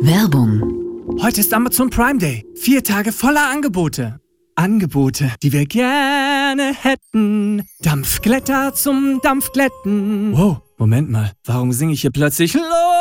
Werbung. Heute ist Amazon Prime Day. 4 Tage voller Angebote. Angebote, die wir gerne hätten. Dampfglätter zum Dampfglätten. Wow, Moment mal. Warum singe ich hier plötzlich